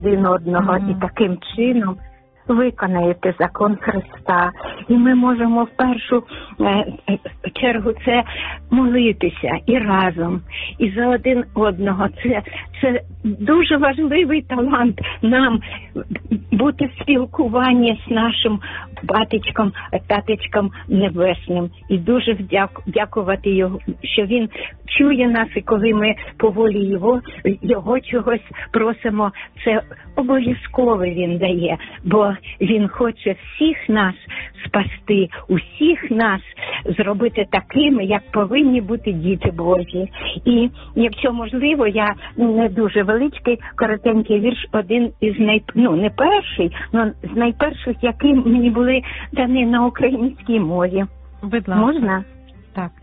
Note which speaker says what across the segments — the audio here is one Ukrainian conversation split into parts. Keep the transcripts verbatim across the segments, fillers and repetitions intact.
Speaker 1: один одного, mm-hmm. і таким чином виконаєте закон Христа. І ми можемо в першу е, чергу це молитися і разом, і за один одного. Це, це дуже важливий талант нам бути в спілкуванні з нашим батечком, татечком небесним. І дуже вдяку, дякувати його, що він чує нас, і коли ми по волі його, його чогось просимо, це обов'язково він дає, бо він хоче всіх нас спасти, усіх нас зробити такими, як повинні бути діти Божі. І якщо можливо, я не дуже величкий, коротенький вірш, один із най... ну не перший, але з найперших, які мені були дані на українській мові.
Speaker 2: Будь ласка.
Speaker 1: Можна?
Speaker 2: Так.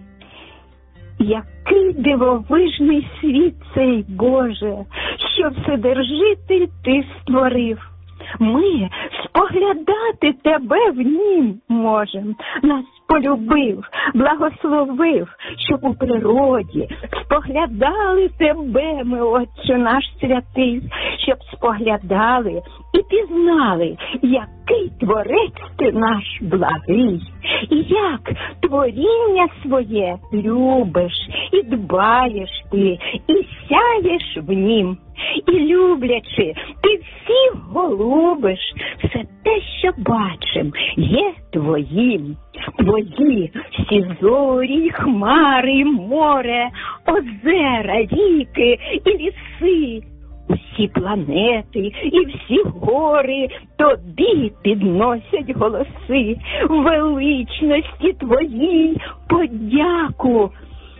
Speaker 1: Який дивовижний світ цей, Боже, що Вседержитель ти створив. Ми споглядати тебе в нім можем. Нас полюбив, благословив, щоб у природі споглядали тебе, ми, Отче наш святий, щоб споглядали і пізнали, який творець ти наш благий, і як творіння своє любиш, і дбаєш ти, і сяєш в нім. І люблячи, ти всіх голубиш, все те, що бачим, є твоїм. Твої всі зорі, хмари, море, озера, ріки і ліси, усі планети і всі гори тобі підносять голоси, величності твоїй подяку.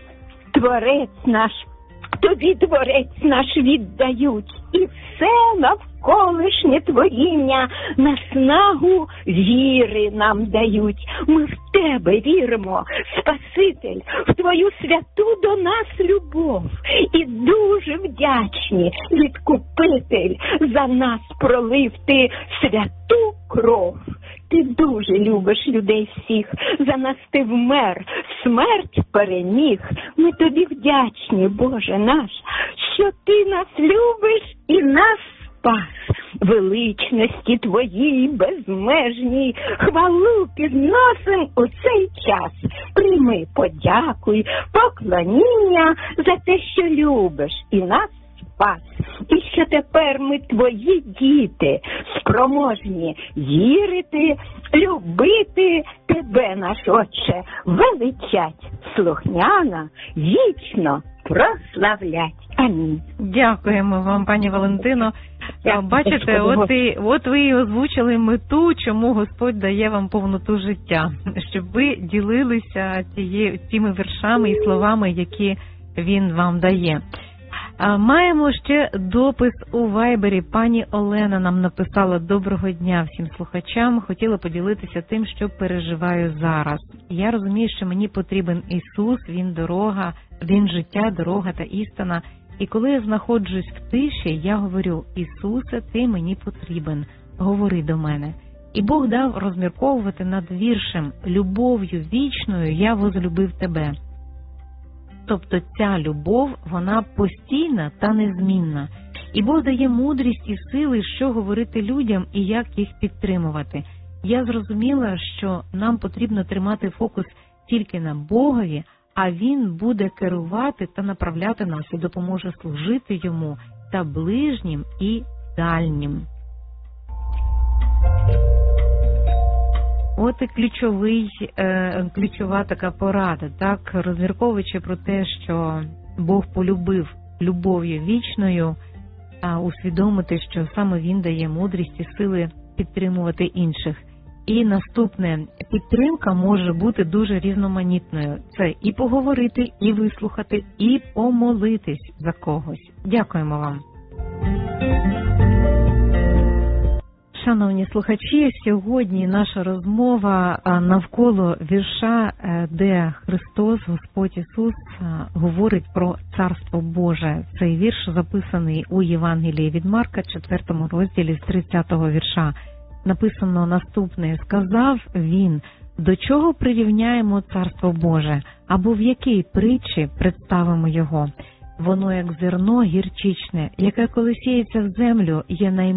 Speaker 1: Творець наш, тобі творець наш віддають, і все навколишнє творіння наснагу віри нам дають. Ми в тебе віримо, Спаситель, в твою святу до нас любов, і дуже вдячні, Відкупитель, за нас пролив ти святу кров. Ти дуже любиш людей всіх, за нас ти вмер, смерть переміг. Ми тобі вдячні, Боже наш, що ти нас любиш і нас спас. Величності твоїй безмежній хвалу підносим у цей час. Прийми, подякуй, поклоніння за те, що любиш і нас спас. І що тепер ми твої діти, спроможні вірити, любити тебе, наш Отче, величать, слухняно, вічно прославлять. Амінь.
Speaker 2: Дякуємо вам, пані Валентино. Дякую. Бачите, от, і, от ви і озвучили мету, чому Господь дає вам повноту життя, щоб ви ділилися тіє, тими віршами і словами, які Він вам дає. А маємо ще допис у Вайбері. Пані Олена нам написала: «Доброго дня всім слухачам. Хотіла поділитися тим, що переживаю зараз. Я розумію, що мені потрібен Ісус, Він дорога, Він життя, дорога та істина. І коли я знаходжусь в тиші, я говорю: Ісусе, ти мені потрібен, говори до мене». І Бог дав розмірковувати над віршем: «Любов'ю вічною я возлюбив тебе». Тобто ця любов, вона постійна та незмінна. І Бог дає мудрість і сили, що говорити людям і як їх підтримувати. Я зрозуміла, що нам потрібно тримати фокус тільки на Богові, а Він буде керувати та направляти нас і допоможе служити Йому та ближнім і дальнім. От і ключовий, е, ключова така порада, так, розмірковуючи про те, що Бог полюбив любов'ю вічною, а усвідомити, що саме Він дає мудрість і сили підтримувати інших. І наступне, підтримка може бути дуже різноманітною. Це і поговорити, і вислухати, і помолитись за когось. Дякуємо вам. Шановні слухачі, сьогодні наша розмова навколо вірша, де Христос, Господь Ісус, говорить про Царство Боже. Цей вірш записаний у Євангелії від Марка, четвертому розділі, з тридцятого вірша. Написано наступне: «Сказав він, до чого прирівняємо Царство Боже, або в якій притчі представимо його? Воно, як зерно гірчичне, яке коли сіється в землю, є найменшим